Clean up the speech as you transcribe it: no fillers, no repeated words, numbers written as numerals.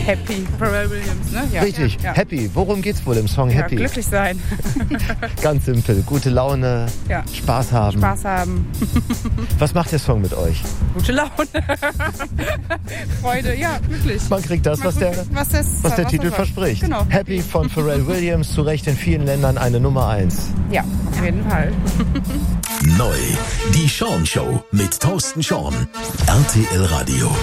Happy, Pharrell Williams, ne? Ja. Richtig, ja. Happy. Worum geht's wohl im Song Happy? Glücklich sein. Ganz simpel. Gute Laune, Spaß haben. Spaß haben. Was macht der Song mit euch? Gute Laune. Freude, ja, wirklich. Man kriegt das, was der Titel verspricht. Genau. Happy von Pharrell Williams, zu Recht in vielen Ländern eine Nummer 1. Ja, auf jeden Fall. Neu, die Sean Show mit Thorsten Sean. RTL Radio.